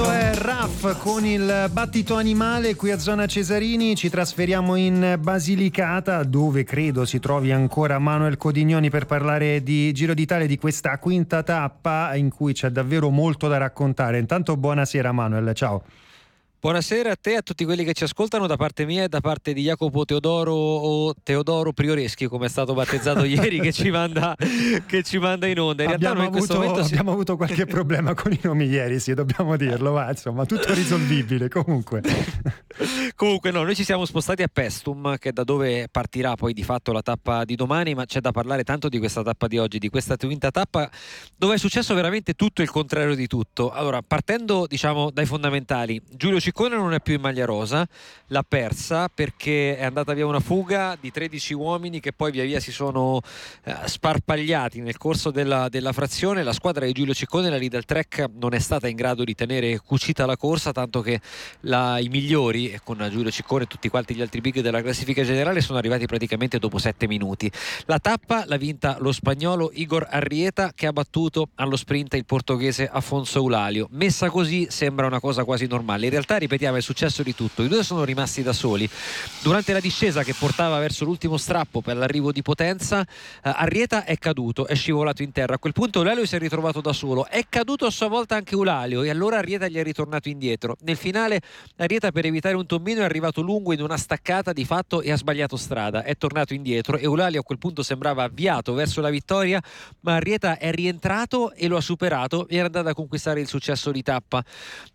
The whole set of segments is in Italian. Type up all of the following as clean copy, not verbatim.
Questo è Raff con il battito animale qui a Zona Cesarini. Ci trasferiamo in Basilicata, dove credo si trovi ancora Manuel Codignoni per parlare di Giro d'Italia, di questa quinta tappa in cui c'è davvero molto da raccontare. Intanto buonasera Manuel, ciao. Buonasera a te e a tutti quelli che ci ascoltano da parte mia e da parte di Jacopo Teodoro, o Teodoro Prioreschi come è stato battezzato ieri, che ci manda in onda. In realtà noi in questo momento abbiamo avuto qualche problema con i nomi ieri, sì, dobbiamo dirlo, ma insomma tutto risolvibile comunque. Comunque no, noi ci siamo spostati a Paestum, che è da dove partirà poi di fatto la tappa di domani, ma c'è da parlare tanto di questa tappa di oggi, di questa quinta tappa dove è successo veramente tutto il contrario di tutto. Allora, partendo diciamo dai fondamentali, Giulio Ciccone non è più in maglia rosa, l'ha persa perché è andata via una fuga di 13 uomini che poi via via si sono sparpagliati nel corso della frazione. La squadra di Giulio Ciccone, la Lidl Trek, non è stata in grado di tenere cucita la corsa, tanto che i migliori, e con Giulio Ciccone e tutti quanti gli altri big della classifica generale, sono arrivati praticamente dopo 7 minuti. La tappa l'ha vinta lo spagnolo Igor Arrieta, che ha battuto allo sprint il portoghese Afonso Eulalio. Messa così sembra una cosa quasi normale, in realtà ripetiamo è successo di tutto. I due sono rimasti da soli durante la discesa che portava verso l'ultimo strappo per l'arrivo di Potenza. Arrieta è caduto, è scivolato in terra. A quel punto Eulalio si è ritrovato da solo, è caduto a sua volta anche Eulalio e allora Arrieta gli è ritornato indietro. Nel finale Arrieta, per evitare un tombino, è arrivato lungo in una staccata di fatto e ha sbagliato strada, è tornato indietro. Eulalio a quel punto sembrava avviato verso la vittoria, ma Arrieta è rientrato e lo ha superato e era andato a conquistare il successo di tappa,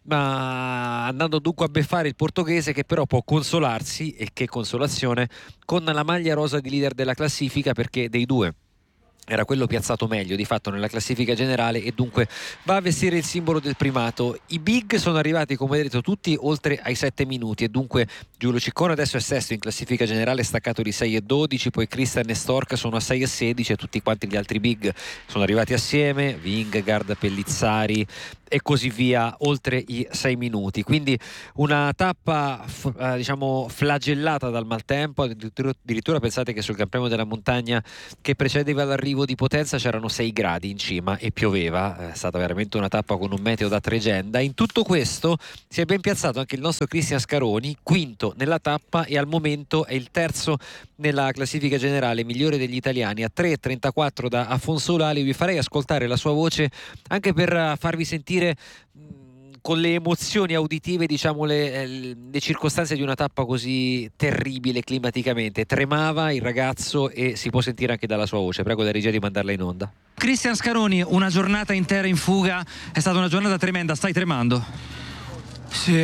ma andando dunque a beffare il portoghese, che però può consolarsi, e che consolazione, con la maglia rosa di leader della classifica, perché dei due era quello piazzato meglio di fatto nella classifica generale e dunque va a vestire il simbolo del primato. I big sono arrivati, come detto, tutti oltre ai 7 minuti e dunque Giulio Ciccone adesso è sesto in classifica generale, staccato di 6,12, poi Christian e Stork sono a 6,16 e tutti quanti gli altri big sono arrivati assieme, Vingegaard, Pellizzari e così via, oltre i 6 minuti. Quindi una tappa diciamo flagellata dal maltempo. Addirittura pensate che sul Gran Premio della Montagna che precedeva l'arrivo di Potenza c'erano 6 gradi in cima e pioveva. È stata veramente una tappa con un meteo da tregenda. In tutto questo si è ben piazzato anche il nostro Cristian Scaroni, quinto nella tappa e al momento è il terzo nella classifica generale, migliore degli italiani, a 3,34 da Afonso Eulalio. Vi farei ascoltare la sua voce anche per farvi sentire con le emozioni auditive, diciamo, le circostanze di una tappa così terribile climaticamente. Tremava il ragazzo e si può sentire anche dalla sua voce. Prego la regia di mandarla in onda. Cristian Scaroni, una giornata intera in fuga, è stata una giornata tremenda, stai tremando? Sì,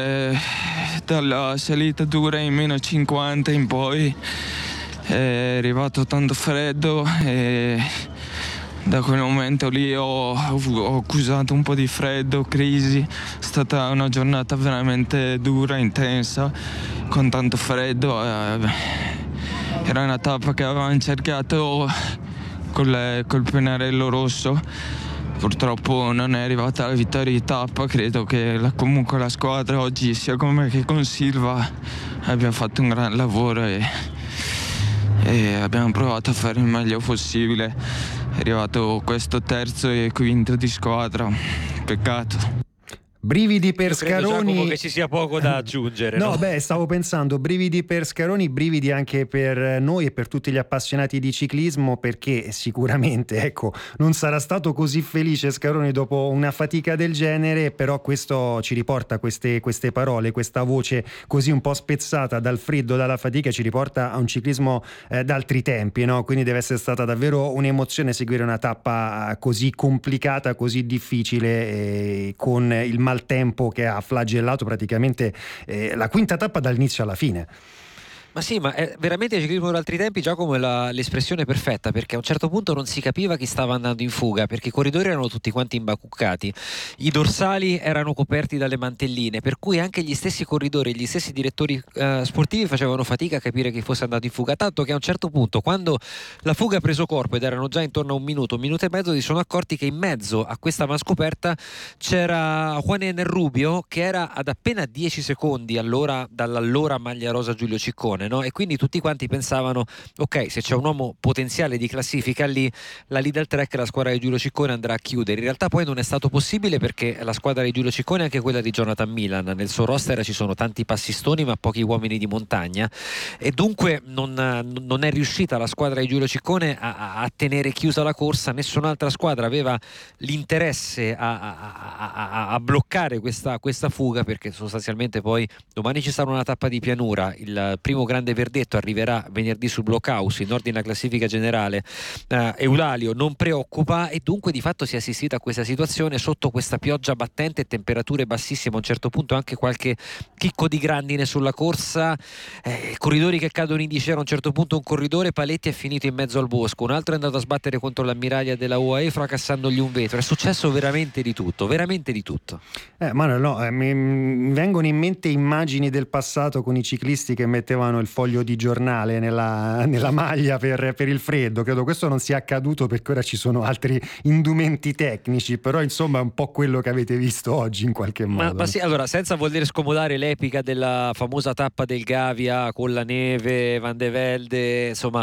dalla salita dura in meno 50 in poi è arrivato tanto freddo e da quel momento lì ho accusato un po' di freddo, crisi. È stata una giornata veramente dura, intensa, con tanto freddo. Era una tappa che avevamo cercato col pennarello rosso. Purtroppo non è arrivata la vittoria di tappa. Credo che comunque la squadra oggi, sia con me che con Silva, abbia fatto un gran lavoro e abbiamo provato a fare il meglio possibile. È arrivato questo terzo e quinto di squadra, peccato. Brividi per Scaroni. Giacomo, che ci sia poco da aggiungere. No, stavo pensando, brividi per Scaroni, brividi anche per noi e per tutti gli appassionati di ciclismo, perché sicuramente, ecco, non sarà stato così felice Scaroni dopo una fatica del genere, però questo ci riporta queste parole, questa voce così un po' spezzata dal freddo, dalla fatica, ci riporta a un ciclismo d'altri tempi, no? Quindi deve essere stata davvero un'emozione seguire una tappa così complicata, così difficile, con il maltempo che ha flagellato praticamente la quinta tappa dall'inizio alla fine. Ma sì, ma è veramente il ciclismo d'altri tempi, Giacomo, è l'espressione perfetta, perché a un certo punto non si capiva chi stava andando in fuga, perché i corridori erano tutti quanti imbacuccati, i dorsali erano coperti dalle mantelline, per cui anche gli stessi corridori, gli stessi direttori sportivi facevano fatica a capire chi fosse andato in fuga, tanto che a un certo punto, quando la fuga ha preso corpo ed erano già intorno a un minuto e mezzo, si sono accorti che in mezzo a questa manscoperta c'era Juan Enel Rubio, che era ad appena 10 secondi allora dall'allora maglia rosa Giulio Ciccone, Ciccone, no? E quindi tutti quanti pensavano, ok, se c'è un uomo potenziale di classifica lì, la Lidl Trek, la squadra di Giulio Ciccone andrà a chiudere. In realtà poi non è stato possibile, perché la squadra di Giulio Ciccone è anche quella di Jonathan Milan, nel suo roster ci sono tanti passistoni ma pochi uomini di montagna, e dunque non è riuscita la squadra di Giulio Ciccone a tenere chiusa la corsa. Nessun'altra squadra aveva l'interesse a bloccare questa fuga, perché sostanzialmente poi domani ci sarà una tappa di pianura, il primo grande verdetto arriverà venerdì sul Blockhouse, in ordine alla classifica generale. Eulalio non preoccupa, e dunque di fatto si è assistito a questa situazione sotto questa pioggia battente e temperature bassissime, a un certo punto anche qualche chicco di grandine sulla corsa, corridori che cadono in discesa. A un certo punto un corridore, Paletti, è finito in mezzo al bosco, un altro è andato a sbattere contro l'ammiraglia della UAE fracassandogli un vetro. È successo veramente di tutto, veramente di tutto. Manuel, no, mi vengono in mente immagini del passato con i ciclisti che mettevano il foglio di giornale nella maglia per il freddo. Credo questo non sia accaduto, perché ora ci sono altri indumenti tecnici, però insomma è un po' quello che avete visto oggi in qualche modo. Ma sì, allora, senza voler scomodare l'epica della famosa tappa del Gavia con la neve, Van de Velde, insomma,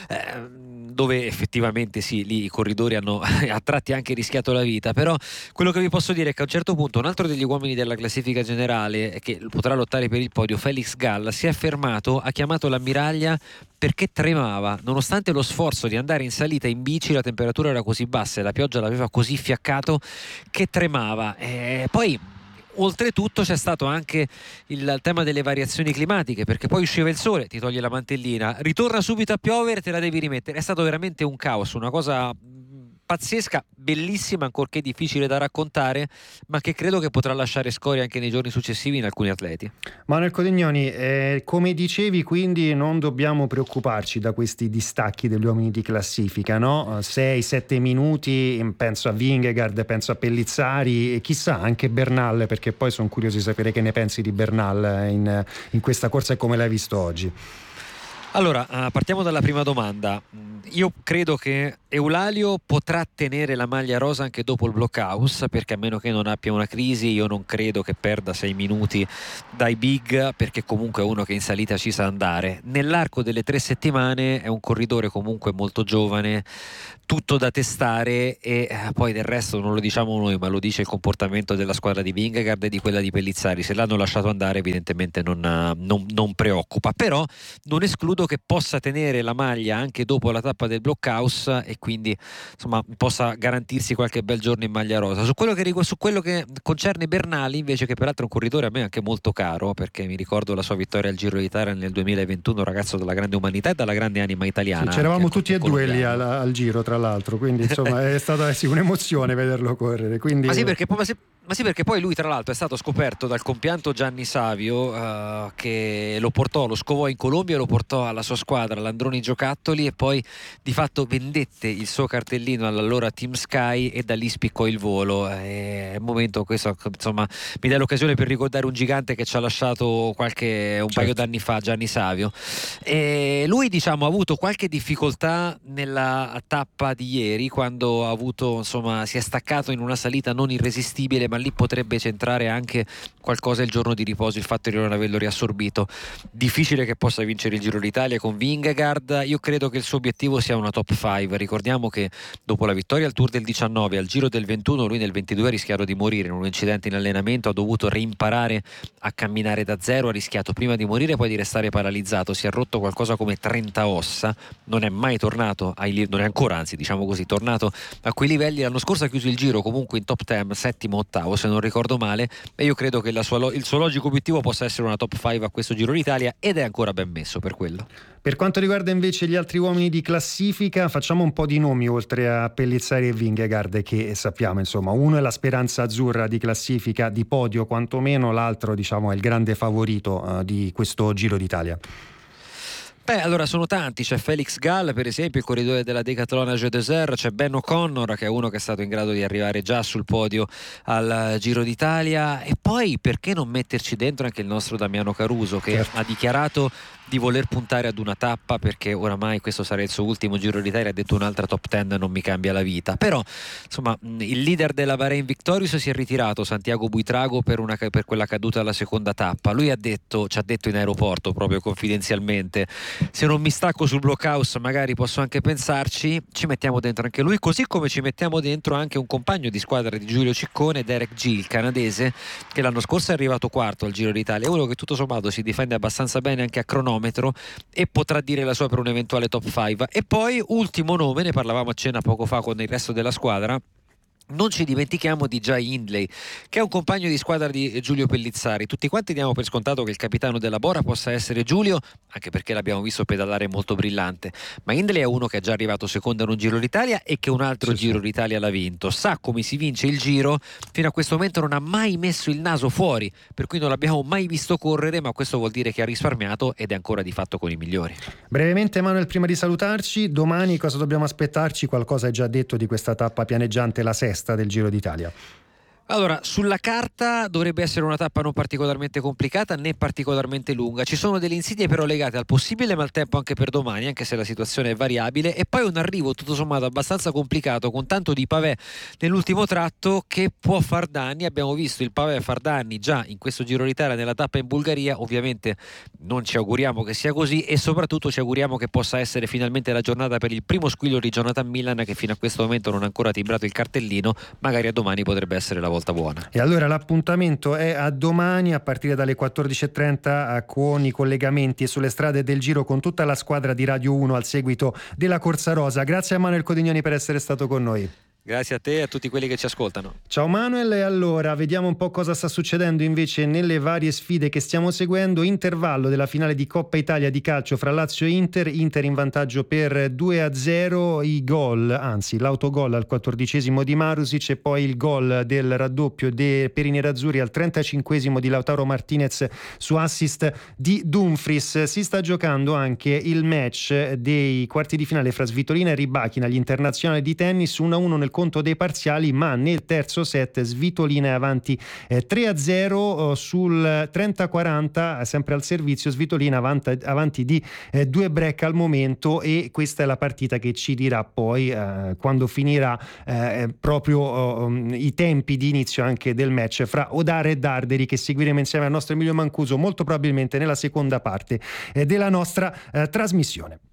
dove effettivamente sì, lì i corridori hanno a tratti anche rischiato la vita, però quello che vi posso dire è che a un certo punto un altro degli uomini della classifica generale, che potrà lottare per il podio, Felix Gall, si è fermato, ha chiamato l'ammiraglia perché tremava, nonostante lo sforzo di andare in salita in bici. La temperatura era così bassa e la pioggia l'aveva così fiaccato che tremava. Poi oltretutto c'è stato anche il tema delle variazioni climatiche, perché poi usciva il sole, ti toglie la mantellina, ritorna subito a piovere, te la devi rimettere. È stato veramente un caos, una cosa pazzesca, bellissima, ancorché difficile da raccontare, ma che credo che potrà lasciare scorie anche nei giorni successivi in alcuni atleti. Manuel Codignoni, come dicevi, quindi non dobbiamo preoccuparci da questi distacchi degli uomini di classifica, no? 6-7 minuti, penso a Vingegaard, penso a Pellizzari e chissà anche Bernal, perché poi sono curioso di sapere che ne pensi di Bernal in questa corsa e come l'hai visto oggi. Allora, partiamo dalla prima domanda. Io credo che Eulalio potrà tenere la maglia rosa anche dopo il Blockhouse, perché a meno che non abbia una crisi, io non credo che perda 6 minuti dai big, perché comunque è uno che in salita ci sa andare. Nell'arco delle 3 settimane è un corridore comunque molto giovane, tutto da testare, e poi del resto non lo diciamo noi, ma lo dice il comportamento della squadra di Vingegaard e di quella di Pellizzari. Se l'hanno lasciato andare evidentemente non preoccupa, però non escludo che possa tenere la maglia anche dopo la tappa del Blockhouse e quindi insomma possa garantirsi qualche bel giorno in maglia rosa. Su quello che concerne Bernali invece, che peraltro è un corridore a me anche molto caro, perché mi ricordo la sua vittoria al Giro d'Italia nel 2021, ragazzo dalla grande umanità e dalla grande anima italiana. Sì, c'eravamo tutti e due lì al Giro, tra l'altro, quindi insomma è stata un'emozione vederlo correre, quindi... Ma sì, perché poi lui tra l'altro è stato scoperto dal compianto Gianni Savio, che lo scovò in Colombia e lo portò alla sua squadra, l'Androni Giocattoli, e poi di fatto vendette il suo cartellino all'allora Team Sky e da lì spiccò il volo. È un momento, questo insomma mi dà l'occasione per ricordare un gigante che ci ha lasciato paio d'anni fa, Gianni Savio. E lui diciamo ha avuto qualche difficoltà nella tappa di ieri, quando si è staccato in una salita non irresistibile, ma lì potrebbe centrare anche qualcosa il giorno di riposo, il fatto di non averlo riassorbito. Difficile che possa vincere il Giro d'Italia con Vingegaard. Io credo che il suo obiettivo sia una top 5. Ricordiamo che dopo la vittoria al Tour del 19, al Giro del 21, lui nel 22 ha rischiato di morire in un incidente in allenamento, ha dovuto reimparare a camminare da zero, ha rischiato prima di morire poi di restare paralizzato, si è rotto qualcosa come 30 ossa, non è mai tornato non è ancora, anzi diciamo così, tornato a quei livelli. L'anno scorso ha chiuso il Giro comunque in top 10, settimo, ottavo se non ricordo male, e io credo che il suo logico obiettivo possa essere una top 5 a questo Giro d'Italia, ed è ancora ben messo per quello. Per quanto riguarda invece gli altri uomini di classifica, facciamo un po' di nomi oltre a Pellizzari e Vingegaard, che sappiamo insomma uno è la speranza azzurra di classifica, di podio quantomeno, l'altro diciamo è il grande favorito di questo Giro d'Italia. Allora sono tanti, c'è Felix Gall per esempio, il corridore della Decathlon Jeu Desert, c'è Ben O'Connor che è uno che è stato in grado di arrivare già sul podio al Giro d'Italia, e poi perché non metterci dentro anche il nostro Damiano Caruso che certo. ha dichiarato di voler puntare ad una tappa perché oramai questo sarà il suo ultimo Giro d'Italia, ha detto un'altra top 10 non mi cambia la vita, però insomma il leader della Bahrain Victorious si è ritirato, Santiago Buitrago, per quella caduta alla seconda tappa. Lui ci ha detto in aeroporto proprio confidenzialmente: se non mi stacco sul blockhouse magari posso anche pensarci, ci mettiamo dentro anche lui, così come ci mettiamo dentro anche un compagno di squadra di Giulio Ciccone, Derek Gill, il canadese, che l'anno scorso è arrivato quarto al Giro d'Italia, uno che tutto sommato si difende abbastanza bene anche a cronometro e potrà dire la sua per un eventuale top 5. E poi ultimo nome, ne parlavamo a cena poco fa con il resto della squadra, non ci dimentichiamo di Jai Hindley, che è un compagno di squadra di Giulio Pellizzari. Tutti quanti diamo per scontato che il capitano della Bora possa essere Giulio, anche perché l'abbiamo visto pedalare molto brillante, ma Hindley è uno che è già arrivato secondo in un Giro d'Italia e che un altro Giro d'Italia l'ha vinto, sa come si vince il Giro, fino a questo momento non ha mai messo il naso fuori, per cui non l'abbiamo mai visto correre, ma questo vuol dire che ha risparmiato ed è ancora di fatto con i migliori. Brevemente Manuel, prima di salutarci, domani cosa dobbiamo aspettarci? Qualcosa è già detto di questa tappa pianeggiante, la sesta del Giro d'Italia. Allora, sulla carta dovrebbe essere una tappa non particolarmente complicata né particolarmente lunga. Ci sono delle insidie però legate al possibile maltempo anche per domani, anche se la situazione è variabile, e poi un arrivo tutto sommato abbastanza complicato con tanto di pavé nell'ultimo tratto che può far danni. Abbiamo visto il pavé far danni già in questo Giro d'Italia nella tappa in Bulgaria, ovviamente non ci auguriamo che sia così e soprattutto ci auguriamo che possa essere finalmente la giornata per il primo squillo di Jonathan Milan, che fino a questo momento non ha ancora timbrato il cartellino, magari a domani potrebbe essere la volta buona. E allora l'appuntamento è a domani a partire dalle 14.30 con i collegamenti sulle strade del Giro con tutta la squadra di Radio 1 al seguito della Corsa Rosa. Grazie a Manuel Codignoni per essere stato con noi. Grazie a te e a tutti quelli che ci ascoltano. Ciao Manuel, e allora vediamo un po' cosa sta succedendo invece nelle varie sfide che stiamo seguendo. Intervallo della finale di Coppa Italia di calcio fra Lazio e Inter in vantaggio per 2-0, i gol, anzi l'autogol al 14° di Marusic e poi il gol del raddoppio per i nerazzurri al 35° di Lautaro Martinez su assist di Dumfries. Si sta giocando anche il match dei quarti di finale fra Svitolina e Rybakina, gli internazionali di tennis, 1-1 nel conto dei parziali, ma nel terzo set Svitolina è avanti 3-0 sul 30-40, sempre al servizio Svitolina avanti di 2 break al momento, e questa è la partita che ci dirà poi quando finirà proprio i tempi di inizio anche del match fra Odare e Darderi, che seguiremo insieme al nostro Emilio Mancuso molto probabilmente nella seconda parte della nostra trasmissione.